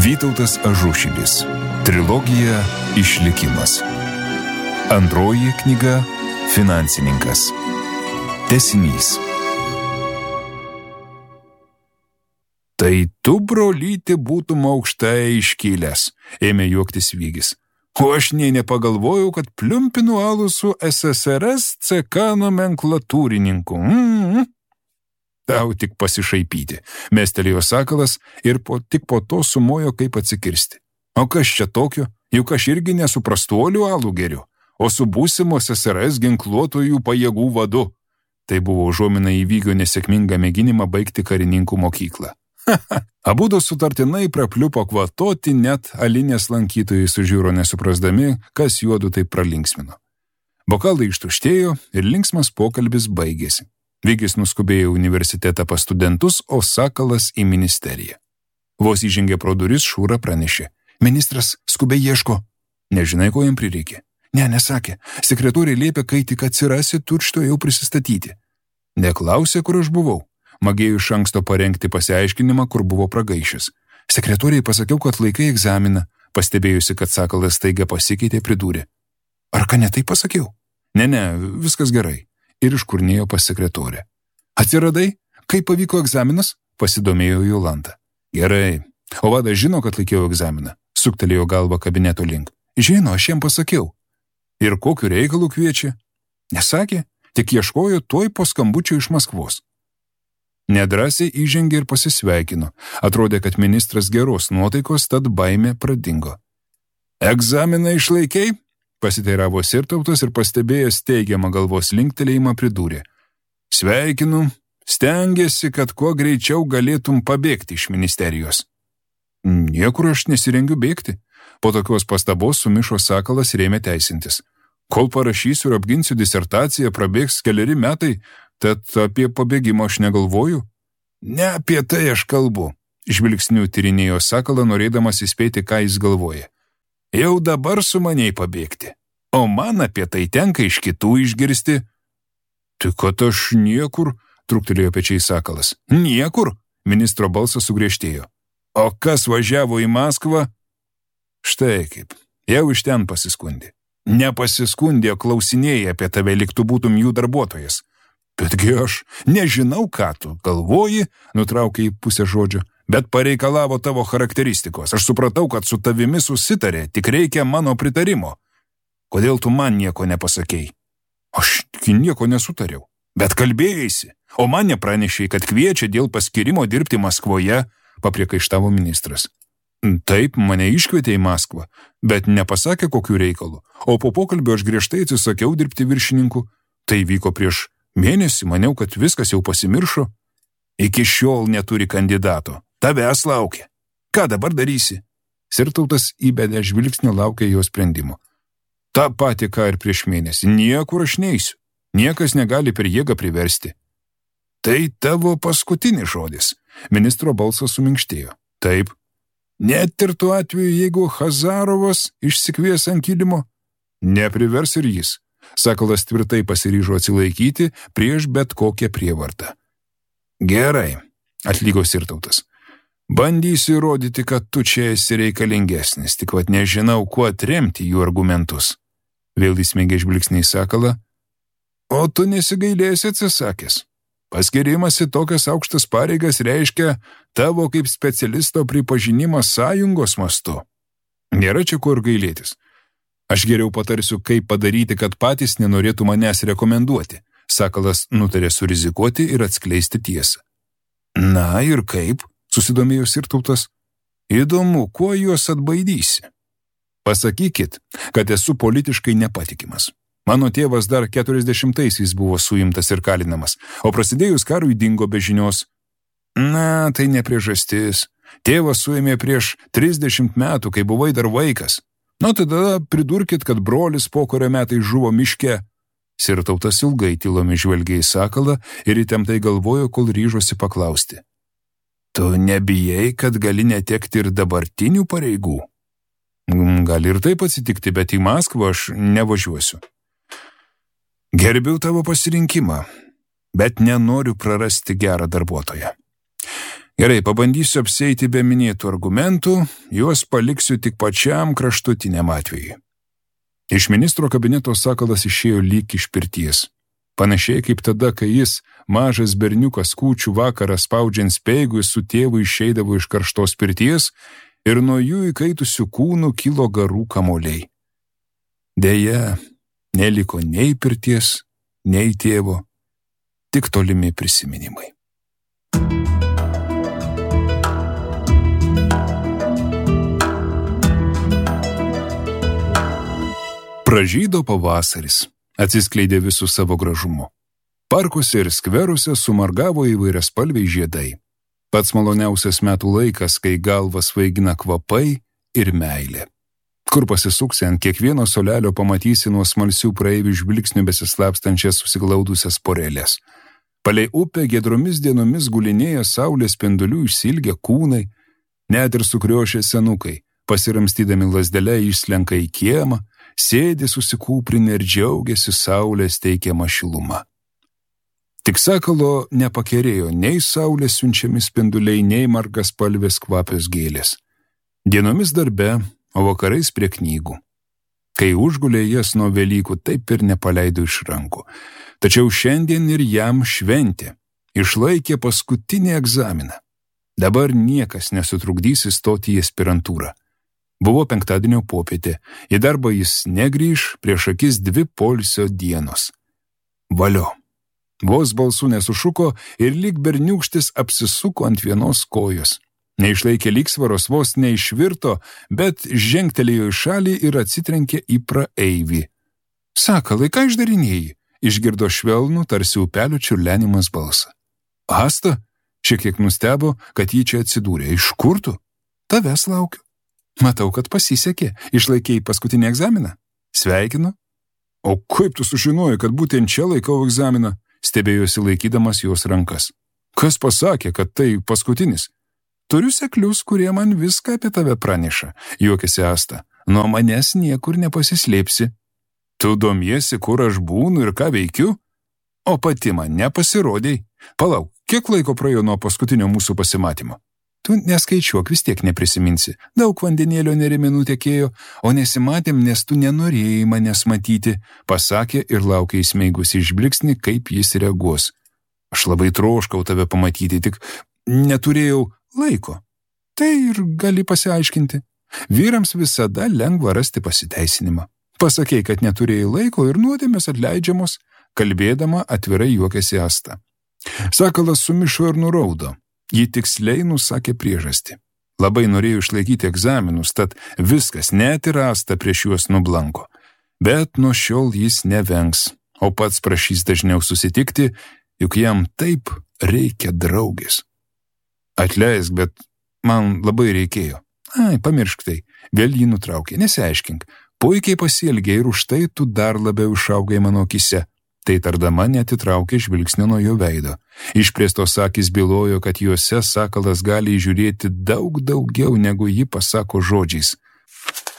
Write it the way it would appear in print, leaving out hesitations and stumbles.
Vytautas Ažušilis. Trilogija Išlikimas. Antroji knyga Finansininkas. Tęsinys. Tai tu, brolyti, būtum aukštai iškilęs, ėmė juoktis Vygis. O aš nė nepagalvojau, kad pliumpinu alų su SSRS CK nomenklatūrininku. Tau tik pasišaipyti, mestelėjo Sakalas ir tik po to sumojo, kaip atsikirsti. O kas čia tokio, juk aš irgi nesu prastuolių alų geriu, o su būsimo SSRS ginkluotojų pajėgų vadu. Tai buvo užuomina į Vygio nesėkmingą mėginimą baigti karininkų mokyklą. Abudu sutartinai prapliupo kvatoti, net alinės lankytojai sužiūro nesuprasdami, kas juodu taip pralinksmino. Bokalai ištuštėjo ir linksmas pokalbis baigėsi. Vygis nuskubėjo universitetą pas studentus, o Sakalas į ministeriją. Vos įžengė pro duris, Šūra pranešė. Ministras skubiai ieško. Nežinai, ko jam prireikė? Ne, nesakė. Sekretorė liepė, kai tik atsirasi, tučto jau prisistatyti. Neklausė, kur aš buvau. Magėjau iš anksto parengti pasiaiškinimą, kur buvo pragaišęs. Sekretoriai pasakiau, kad laikai egzaminą. Pastebėjusi, kad Sakalas staiga pasikeitė, pridūrė. Ar ką ne tai pasakiau? Ne, viskas gerai. Ir iškurnėjo pas sekretorę. Atsiradai? Kaip pavyko egzaminas? Pasidomėjo Jolanta. Gerai. O vadas žino, kad laikiau egzaminą? Suktelėjo galvą kabineto link. Žino, aš jam pasakiau. Ir kokiu reikalu kviečia? Nesakė, tik ieškojo tuoj po skambučio iš Maskvos. Nedrasiai įžengė ir pasisveikino. Atrodė, kad ministras geros nuotaikos, tad baimė pradingo. Egzaminą išlaikei? Pasiteiravo Sirtautas ir pastebėjęs teigiamą galvos linktelėjimą pridūrė. Sveikinu, stengiasi, kad kuo greičiau galėtum pabėgti iš ministerijos. Niekur aš nesirengiu bėgti. Po tokios pastabos sumišo Sakalas ir ėmė teisintis. Kol parašysiu ir apginsiu disertaciją, prabėgs keleri metai, tad apie pabėgimą aš negalvoju. Ne apie tai aš kalbu. Žvilgsniu tyrinėjo Sakalą, norėdamas įspėti, ką jis galvoja. Jau dabar su maniai pabėgti, o man apie tai tenka iš kitų išgirsti. Tai kad aš niekur, truktelėjo pečiai Sakalas. Niekur, ministro balsas sugriežtėjo. O kas važiavo į Maskvą? Štai kaip, jau iš ten pasiskundė. Nepasiskundė, klausinėjai apie tave, lyg tu būtum jų darbuotojas. Betgi aš nežinau, ką tu galvoji, nutraukė į pusę žodžio. Bet pareikalavo tavo charakteristikos. Aš supratau, kad su tavimi susitarė, tik reikia mano pritarimo. Kodėl tu man nieko nepasakei? Aš nieko nesutariau. Bet kalbėjaisi, o man nepranešei, kad kviečia dėl paskirimo dirbti Maskvoje, papriekaištavo ministras. Taip, mane iškvietė į Maskvą, bet nepasakė kokių reikalų, o po pokalbio aš griežtai atsisakiau dirbti viršininku. Tai vyko prieš mėnesį, maniau, kad viskas jau pasimiršo. Iki šiol neturi kandidato. Tavęs laukia. Ką dabar darysi? Sirtautas įbedė žvilgsnį, laukė jo sprendimo. Ta pati, ką ir prieš mėnesį. Niekur aš neisiu. Niekas negali per jėgą priversti. Tai tavo paskutinis žodis. Ministro balsas suminkštėjo. Taip. Net ir tuo atveju, jeigu Hazarovas išsikvies ant kilimo, neprivers ir jis. Sakalas tvirtai pasiryžo atsilaikyti prieš bet kokią prievartą. Gerai, atlygo Sirtautas. Bandysiu įrodyti, kad tu čia esi reikalingesnis, tik vat nežinau, kuo atremti jų argumentus. Vėl įsmeigė žvilgsnį į Sakalą. O tu nesigailėsi atsisakęs. Paskirimas į tokias aukštas pareigas reiškia tavo kaip specialisto pripažinimą sąjungos mastu. Nėra čia kur gailėtis. Aš geriau patarsiu, kaip padaryti, kad patys nenorėtų manęs rekomenduoti. Sakalas nutarė surizikuoti ir atskleisti tiesą. Na ir kaip? Susidomėjo Sirtautas. Įdomu, kuo juos atbaidysi? Pasakykit, kad esu politiškai nepatikimas. Mano tėvas dar 40-aisiais buvo suimtas ir kalinamas, o prasidėjus karui dingo be žinios. Na, tai ne priežastis. Tėvas suėmė prieš 30 metų, kai buvai dar vaikas. Nu, tada pridurkit, kad brolis pokario metais žuvo miške. Sirtautas ilgai tylomis žvelgė į Sakalą ir įtemptai galvojo, kol ryžosi paklausti. Tu nebijai, kad gali netekti ir dabartinių pareigų? Gali ir taip atsitikti, bet į Maskvą aš nevažiuosiu. Gerbiu tavo pasirinkimą, bet nenoriu prarasti gerą darbuotoją. Gerai, pabandysiu apsieiti be minėtų argumentų, juos paliksiu tik pačiam kraštutiniam atvejui. Iš ministro kabineto Sakalas išėjo lyg iš pirties. Panašiai kaip tada, kai jis, mažas berniukas kūčių vakarą spaudžiant speigui, su tėvu išeidavo iš karštos pirties ir nuo jų įkaitusių kūnų kilo garų kamuoliai. Deja, neliko nei pirties, nei tėvo, tik tolimi prisiminimai. Pražydo pavasaris, atsiskleidė visų savo gražumu. Parkuose ir skveruose sumargavo įvairiaspalviai žiedai. Pats maloniausias metų laikas, kai galvą svaigina kvapai ir meilė. Kur pasisuksi, ant kiekvieno solelio pamatysi nuo smalsių praeivių žvilgsnių besislapstančias susiglaudusias porelės. Palei upę giedromis dienomis gulinėja saulės spindulių išsilgę kūnai, net ir sukriošę senukai, pasiramstydami lazdelę išslenka į kiemą, sėdi susikūprinę ir džiaugiasi saulės teikiama šiluma. Tik Sakalo nepakerėjo nei saulės siunčiami spinduliai, nei margaspalvės kvapios gėlės. Dienomis darbe, o vakarais prie knygų. Kai užgulė jas nuo Velykų, taip ir nepaleido iš rankų. Tačiau šiandien ir jam šventė. Išlaikė paskutinį egzaminą. Dabar niekas nesutrukdys įstoti į aspirantūrą. Buvo penktadienio popietė, į darbą jis negrįž, prieš akis 2 poilsio dienos. Valio. Vos balsų nesušuko ir lyg berniūkštis apsisuko ant vienos kojos. Neišlaikė lygsvaros, vos neišvirto, bet žengtelėjo į šalį ir atsitrenkė į praeivį. Sakalai, ką išdarinėjai? Išgirdo švelnų, tarsi upelio čiurlenimas balsą. Asta? Šiek tiek nustebo, kad jį čia atsidūrė. Iš kur tu? Tavęs laukiu. Matau, kad pasisekė. Išlaikėjai paskutinį egzaminą? Sveikinu. O kaip tu sužinojai, kad būtent čia laikau egzaminą? Stebėjosi laikydamas jos rankas. Kas pasakė, kad tai paskutinis? Turiu seklius, kurie man viską apie tave praneša, juokėsi Asta. Nuo manęs niekur nepasislėpsi. Tu domiesi, kur aš būnu ir ką veikiu? O pati man nepasirodei. Palauk, kiek laiko praėjo nuo paskutinio mūsų pasimatymo? Tu neskaičiuok, vis tiek neprisiminsi. Daug vandenėlio neriminų tekėjo, o nesimatėm, nes tu nenorėjai manęs matyti, pasakė ir laukė įsmeigusi žvilgsnį, kaip jis reaguos. Aš labai troškau tave pamatyti, tik neturėjau laiko. Tai ir gali pasiaiškinti. Vyrams visada lengva rasti pasiteisinimą. Pasakei, kad neturėjai laiko ir nuodėmės atleidžiamos, kalbėdama atvirai juokėsi Asta. Sakalas sumišo ir nuraudo. Ji tiksliai nusakė priežastį. Labai norėjo išlaikyti egzaminus, tad viskas, net ir Asta prieš juos nublanko. Bet nuo šiol jis nevengs, o pats prašys dažniau susitikti, juk jam taip reikia draugės. Atleisk, bet man labai reikėjo. Ai, pamiršk tai, vėl jį nutraukė, nesiaiškink. Puikiai pasielgė ir už tai tu dar labiau išaugai mano akise. Tai tardama neatitraukė žvilgsnio nuo jo veido. Išplėstos akys bylojo, kad juose Sakalas gali įžiūrėti daug daugiau, negu ji pasako žodžiais.